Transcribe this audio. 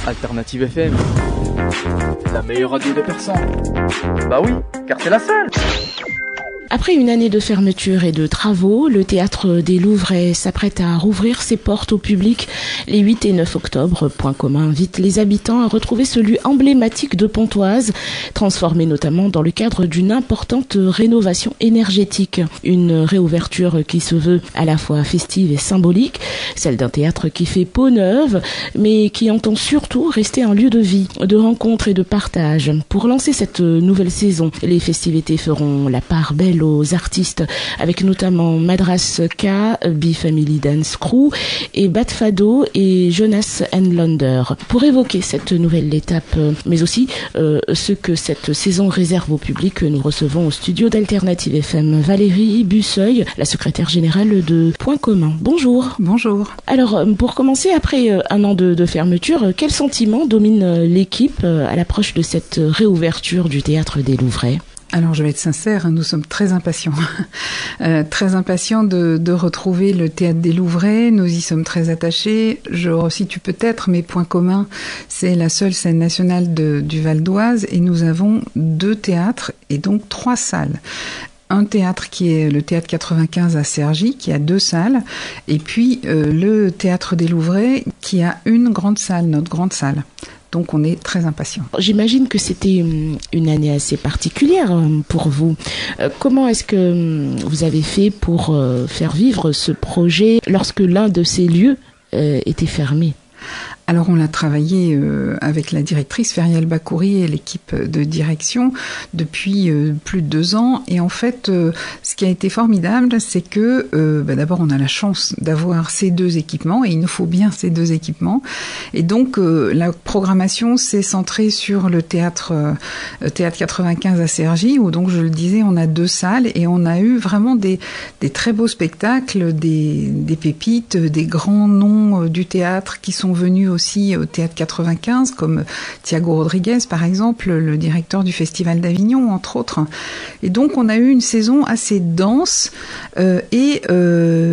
Alternative FM, la meilleure radio de Persan. Bah oui, car c'est la seule. Après une année de fermeture et de travaux, le Théâtre des Louvrais s'apprête à rouvrir ses portes au public les 8 et 9 octobre. Point commun invite les habitants à retrouver ce lieu emblématique de Pontoise, transformé notamment dans le cadre d'une importante rénovation énergétique. Une réouverture qui se veut à la fois festive et symbolique, celle d'un théâtre qui fait peau neuve, mais qui entend surtout rester un lieu de vie, de rencontres et de partage. Pour lancer cette nouvelle saison, les festivités feront la part belle aux artistes, avec notamment Madras K, B-Family Dance Crew et Bat Fado et Jonas Lander. Pour évoquer cette nouvelle étape, mais aussi ce que cette saison réserve au public, nous recevons au studio d'Alternative FM Valérie Busseuil, la secrétaire générale de Point commun. Bonjour. Bonjour. Alors, pour commencer, après un an de fermeture, quel sentiment domine l'équipe à l'approche de cette réouverture du Théâtre des Louvrais ? Alors, je vais être sincère, nous sommes très impatients. Très impatients de retrouver le Théâtre des Louvrais. Nous y sommes très attachés. Je resitue peut-être, mais Point commun, c'est la seule scène nationale du Val d'Oise et nous avons 2 théâtres et donc 3 salles. Un théâtre qui est le Théâtre 95 à Cergy, qui a 2 salles, et puis le Théâtre des Louvrais qui a une grande salle, notre grande salle. Donc on est très impatients. J'imagine que c'était une année assez particulière pour vous. Comment est-ce que vous avez fait pour faire vivre ce projet lorsque l'un de ces lieux était fermé ? Alors on l'a travaillé avec la directrice Ferial Bakouri et l'équipe de direction depuis plus de 2 ans. Et en fait, ce qui a été formidable, c'est que d'abord on a la chance d'avoir ces 2 équipements et il nous faut bien ces 2 équipements. Et donc la programmation s'est centrée sur le théâtre 95 à Cergy où donc je le disais on a 2 salles et on a eu vraiment des très beaux spectacles, des pépites, des grands noms du théâtre qui sont venus aussi au Théâtre 95, comme Thiago Rodriguez, par exemple, le directeur du Festival d'Avignon, entre autres. Et donc, on a eu une saison assez dense et